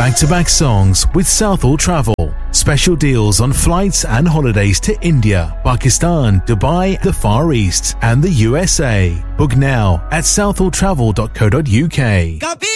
back-to-back songs with Southall Travel. Special deals on flights and holidays to India, Pakistan, Dubai, the Far East and the USA. Book now at southalltravel.co.uk.